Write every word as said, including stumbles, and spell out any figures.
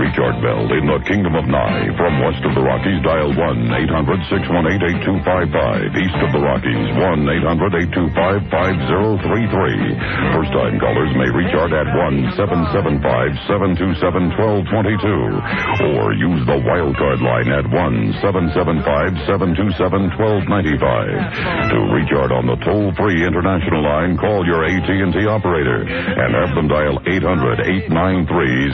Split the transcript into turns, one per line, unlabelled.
Richard Bell in the Kingdom of Nye. From west of the Rockies, dial one eight hundred six one eight eight two five five. East of the Rockies, one eight hundred eight two five five zero three three. First-time callers may reach Art at one seven seven five seven two seven one two two two. Or use the wildcard line at one seven seven five seven two seven one two nine five. To reach Art on the toll-free international line, call your A T and T operator and have them dial eight hundred eight nine three